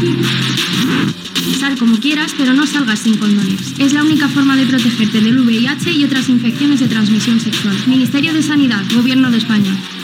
Sal como quieras, pero no salgas sin condones. Es la única forma de protegerte del VIH y otras infecciones de transmisión sexual. Ministerio de Sanidad, Gobierno de España.